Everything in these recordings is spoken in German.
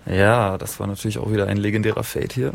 Ja, das war natürlich auch wieder ein legendärer Fade hier.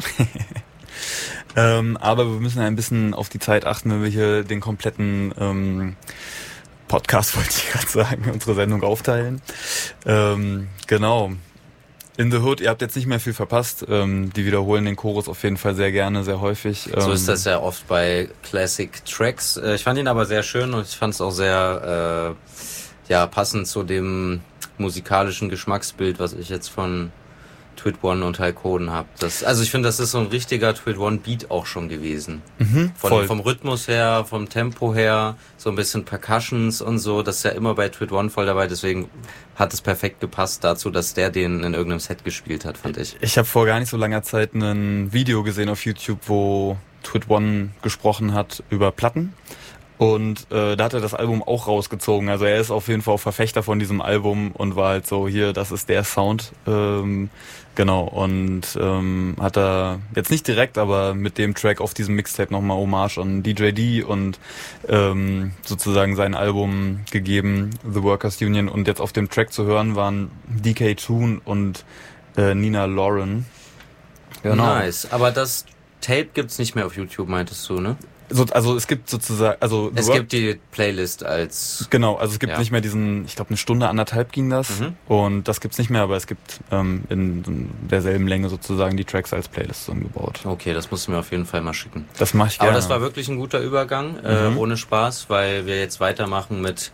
Aber wir müssen ein bisschen auf die Zeit achten, wenn wir hier den kompletten Podcast, wollte ich gerade sagen, unsere Sendung aufteilen. Genau. In the Hood, ihr habt jetzt nicht mehr viel verpasst. Die wiederholen den Chorus auf jeden Fall sehr gerne, sehr häufig. So ist das ja oft bei Classic Tracks. Ich fand ihn aber sehr schön und ich fand es auch sehr passend zu dem musikalischen Geschmacksbild, was ich jetzt von Twit One und Hal Coden habe. Also ich finde, das ist so ein richtiger Twit One Beat auch schon gewesen. Vom Rhythmus her, vom Tempo her, so ein bisschen Percussions und so. Das ist ja immer bei Twit One voll dabei. Deswegen hat es perfekt gepasst dazu, dass der den in irgendeinem Set gespielt hat, fand ich. Ich habe vor gar nicht so langer Zeit ein Video gesehen auf YouTube, wo Twit One gesprochen hat über Platten. Und da hat er das Album auch rausgezogen. Also er ist auf jeden Fall auch Verfechter von diesem Album und war halt so, hier, das ist der Sound. Genau, und hat er jetzt nicht direkt, aber mit dem Track auf diesem Mixtape nochmal Hommage an DJD und sozusagen sein Album gegeben, The Workers Union. Und jetzt auf dem Track zu hören waren DK Toon und Nina Lauren. Genau. Nice, aber das Tape gibt's nicht mehr auf YouTube, meintest du, ne? Also es gibt sozusagen, es gibt die Playlist als... Genau, also es gibt nicht mehr diesen, ich glaube 1 Stunde, 1,5 ging das und das gibt's nicht mehr, aber es gibt in derselben Länge sozusagen die Tracks als Playlist umgebaut. Okay, das musst du mir auf jeden Fall mal schicken. Das mache ich gerne. Aber das war wirklich ein guter Übergang, ohne Spaß, weil wir jetzt weitermachen mit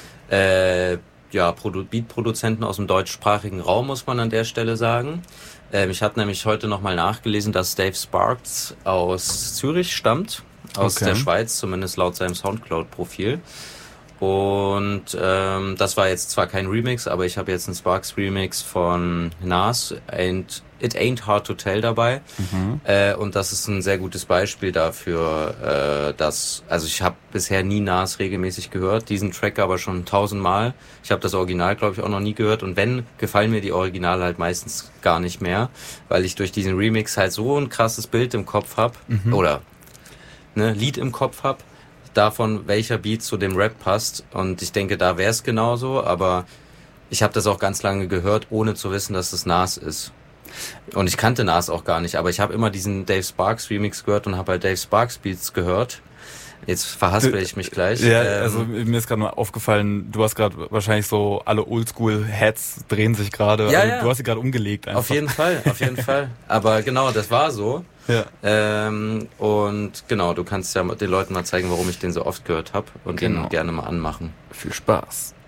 Beat-Produzenten aus dem deutschsprachigen Raum, muss man an der Stelle sagen. Ich habe nämlich heute nochmal nachgelesen, dass Dave Sparks aus Zürich stammt. Aus der Schweiz, zumindest laut seinem Soundcloud-Profil. Und das war jetzt zwar kein Remix, aber ich habe jetzt einen Sparks-Remix von Nas, It Ain't Hard to Tell dabei. Und das ist ein sehr gutes Beispiel dafür, also ich habe bisher nie Nas regelmäßig gehört, diesen Track aber schon 1000-mal. Ich habe das Original, glaube ich, auch noch nie gehört. Und wenn, gefallen mir die Originale halt meistens gar nicht mehr, weil ich durch diesen Remix halt so ein krasses Bild im Kopf habe. Oder Lied im Kopf hab, davon welcher Beat zu dem Rap passt und ich denke, da wäre es genauso, aber ich habe das auch ganz lange gehört, ohne zu wissen, dass es Nas ist. Und ich kannte Nas auch gar nicht, aber ich habe immer diesen Dave Sparks Remix gehört und habe halt Dave Sparks Beats gehört. Jetzt verhaspel ich mich gleich. Ja, also mir ist gerade mal aufgefallen, du hast gerade wahrscheinlich so alle Oldschool-Heads drehen sich gerade. Ja, also, du hast sie gerade umgelegt einfach. Auf jeden Fall. Aber genau, das war so. Ja. Und genau, du kannst ja den Leuten mal zeigen, warum ich den so oft gehört habe und den gerne mal anmachen. Viel Spaß.